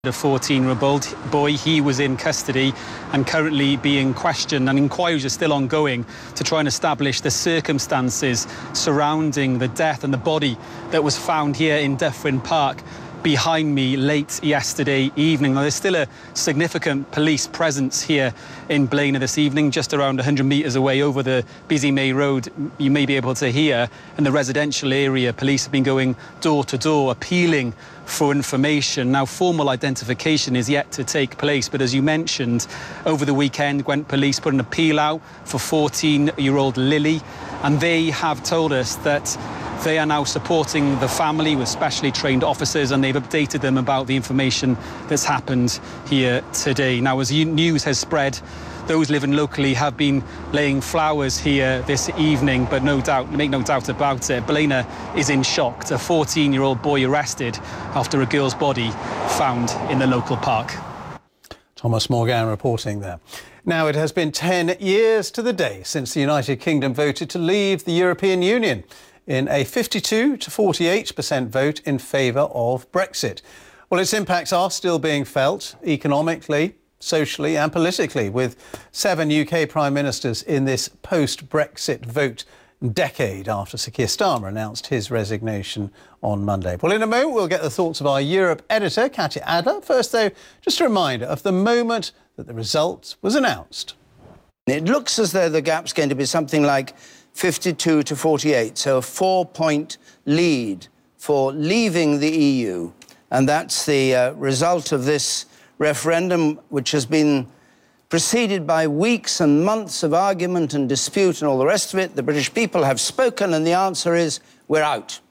A 14-year-old boy. He was in custody and currently being questioned, and inquiries are still ongoing to try and establish the circumstances surrounding the death and the body that was found here in Dyffryn Park behind me late yesterday evening. Now, there's still a significant police presence here in Blaenau this evening, just around 100 metres away over the busy May Road. You may be able to hear in the residential area, police have been going door to door appealing for information. Now, formal identification is yet to take place, but as you mentioned, over the weekend, Gwent Police put an appeal out for 14-year-old Lily, and they have told us that they are now supporting the family with specially trained officers, and they've updated them about the information that's happened here today. Now, as news has spread, those living locally have been laying flowers here this evening, but no doubt, make no doubt about it, Blaenau is in shock. A 14-year-old boy arrested after a girl's body found in the local park. Thomas Morgan reporting there. Now, it has been 10 years to the day since the United Kingdom voted to leave the European Union in a 52 to 48% vote in favour of Brexit. Well, its impacts are still being felt economically, socially and politically, with 7 UK Prime Ministers in this post-Brexit vote decade after Sir Keir Starmer announced his resignation on Monday. Well, in a moment, we'll get the thoughts of our Europe editor, Katya Adler. First, though, just a reminder of the moment that the result was announced. It looks as though the gap's going to be something like 52 to 48, so a 4-point lead for leaving the EU. And that's the result of this referendum, which has been preceded by weeks and months of argument and dispute and all the rest of it. The British people have spoken, and the answer is we're out.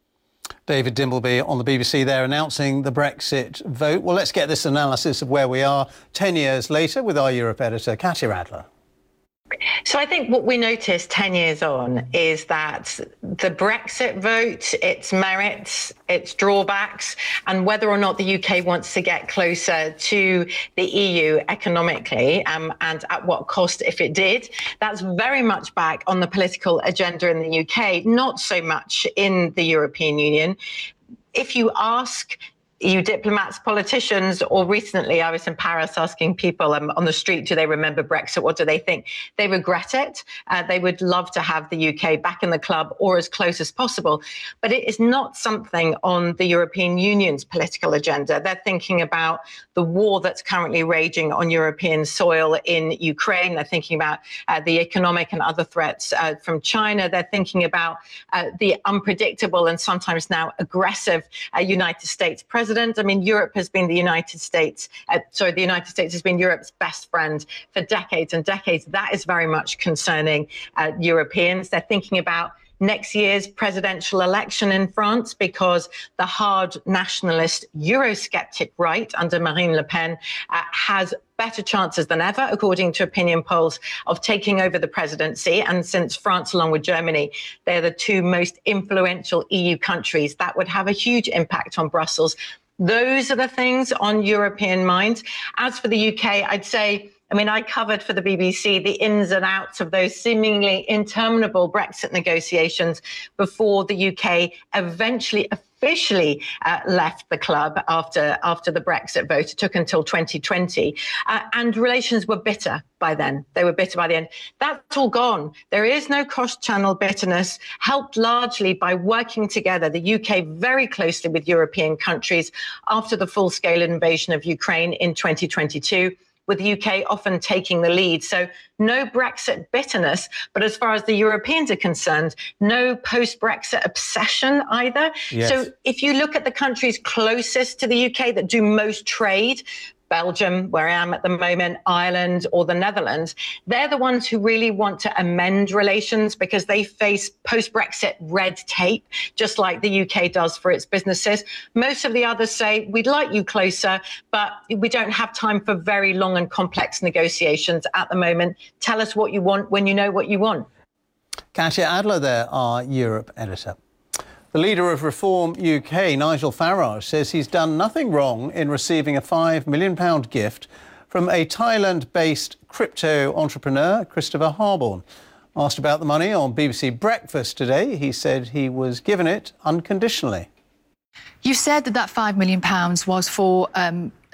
David Dimbleby on the BBC there announcing the Brexit vote. Well, let's get this analysis of where we are 10 years later with our Europe editor, Katya Adler. So I think what we noticed 10 years on is that the Brexit vote, its merits, its drawbacks, and whether or not the UK wants to get closer to the EU economically, and at what cost if it did, that's very much back on the political agenda in the UK, not so much in the European Union. If you ask EU diplomats, politicians, or recently I was in Paris asking people on the street, do they remember Brexit? What do they think? They regret it. They would love to have the UK back in the club or as close as possible. But it is not something on the European Union's political agenda. They're thinking about the war that's currently raging on European soil in Ukraine. They're thinking about the economic and other threats from China. They're thinking about the unpredictable and sometimes now aggressive United States president. I mean, Europe has been the United States has been Europe's best friend for decades and decades. That is very much concerning Europeans. They're thinking about next year's presidential election in France because the hard nationalist Eurosceptic right under Marine Le Pen has better chances than ever, according to opinion polls, of taking over the presidency. And since France, along with Germany, they're the two most influential EU countries, that would have a huge impact on Brussels. Those are the things on European minds. As for the UK, I'd say, I covered for the BBC the ins and outs of those seemingly interminable Brexit negotiations before the UK eventually officially left the club after the Brexit vote. It took until 2020. And relations were bitter by then. They were bitter by the end. That's all gone. There is no cross-channel bitterness, helped largely by working together, the UK very closely with European countries after the full-scale invasion of Ukraine in 2022. With the UK often taking the lead. So no Brexit bitterness, but as far as the Europeans are concerned, no post-Brexit obsession either. Yes. So if you look at the countries closest to the UK that do most trade, Belgium, where I am at the moment, Ireland or the Netherlands, they're the ones who really want to amend relations because they face post-Brexit red tape, just like the UK does for its businesses. Most of the others say, we'd like you closer, but we don't have time for very long and complex negotiations at the moment. Tell us what you want when you know what you want. Katya Adler there, our Europe editor. The leader of Reform UK, Nigel Farage, says he's done nothing wrong in receiving a £5 million gift from a Thailand-based crypto entrepreneur, Christopher Harborne. Asked about the money on BBC Breakfast today, he said he was given it unconditionally. You said that £5 million was for